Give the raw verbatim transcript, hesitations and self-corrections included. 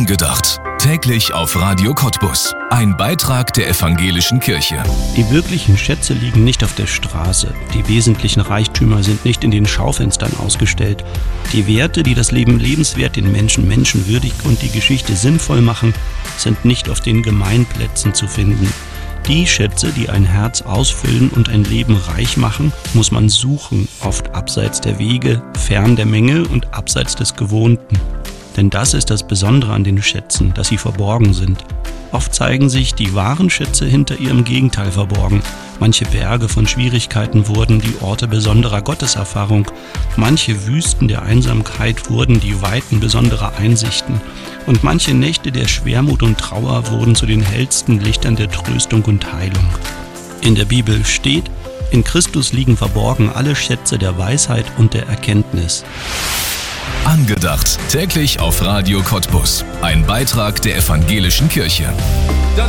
Angedacht. Täglich auf Radio Cottbus. Ein Beitrag der Evangelischen Kirche. Die wirklichen Schätze liegen nicht auf der Straße. Die wesentlichen Reichtümer sind nicht in den Schaufenstern ausgestellt. Die Werte, die das Leben lebenswert, den Menschen menschenwürdig und die Geschichte sinnvoll machen, sind nicht auf den Gemeinplätzen zu finden. Die Schätze, die ein Herz ausfüllen und ein Leben reich machen, muss man suchen, oft abseits der Wege, fern der Menge und abseits des Gewohnten. Denn das ist das Besondere an den Schätzen, dass sie verborgen sind. Oft zeigen sich die wahren Schätze hinter ihrem Gegenteil verborgen. Manche Berge von Schwierigkeiten wurden die Orte besonderer Gotteserfahrung. Manche Wüsten der Einsamkeit wurden die Weiten besonderer Einsichten. Und manche Nächte der Schwermut und Trauer wurden zu den hellsten Lichtern der Tröstung und Heilung. In der Bibel steht: In Christus liegen verborgen alle Schätze der Weisheit und der Erkenntnis. Angedacht. Täglich auf Radio Cottbus. Ein Beitrag der Evangelischen Kirche.